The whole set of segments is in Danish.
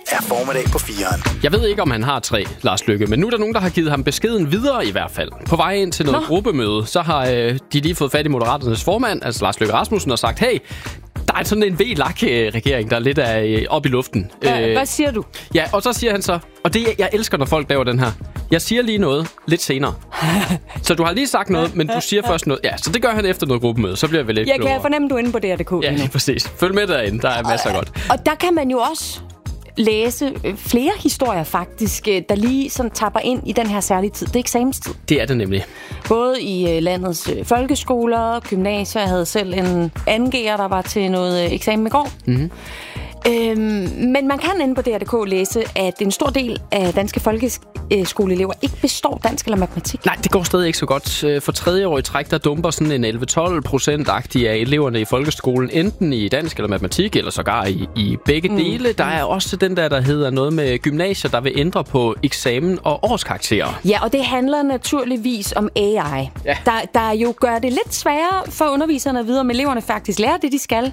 er Formiddag på 4'eren. Jeg ved ikke, om han har 3, Lars Løkke, men nu er der nogen, der har givet ham beskeden videre i hvert fald. På vej ind til noget gruppemøde, så har de lige fået fat i Moderaternes formand, altså Lars Løkke Rasmussen, og sagt, hey, der er sådan en VLAK-regering, der er lidt op i luften. Hvad siger du? Ja, og så siger han så, og det jeg elsker, når folk laver den her, jeg siger lige noget lidt senere. Så du har lige sagt noget, men du siger først noget. Ja, så det gør han efter noget gruppemøde, så bliver vi lidt klogere. Jeg kan fornemme, du er inde på DR.dk. Ja, lige præcis. Følg med derinde, der er masser godt. Og der kan man jo også læse flere historier faktisk, der lige sådan tapper ind i den her særlige tid. Det er eksamenstid. Det er det nemlig. Både i landets folkeskoler, gymnasier. Jeg havde selv en angiver, der var til noget eksamen i går. Mm-hmm. Men man kan inde på DR.dk læse, at en stor del af danske folkeskoleelever ikke består dansk eller matematik. Nej, det går stadig ikke så godt. For 3. år i træk, der dumper sådan en 11-12% af eleverne i folkeskolen, enten i dansk eller matematik, eller sågar i begge dele. Der er også den der hedder noget med gymnasier, der vil ændre på eksamen og årskarakterer. Ja, og det handler naturligvis om AI. Ja. Der jo gør det lidt sværere for underviserne at vide, om eleverne faktisk lærer det, de skal.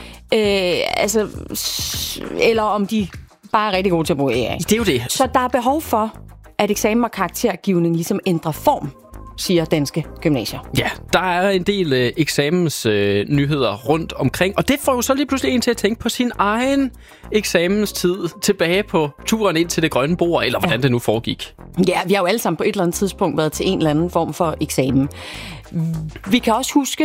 Eller om de bare er rigtig gode til at bruge AI. Det er jo det. Så der er behov for, at eksamen og karaktergivning ligesom ændrer form, siger danske gymnasier. Ja, der er en del eksamensnyheder rundt omkring, og det får jo så lige pludselig en til at tænke på sin egen eksamenstid tilbage på turen ind til det grønne bord, eller hvordan det nu foregik. Ja, vi har jo alle sammen på et eller andet tidspunkt været til en eller anden form for eksamen. Vi kan også huske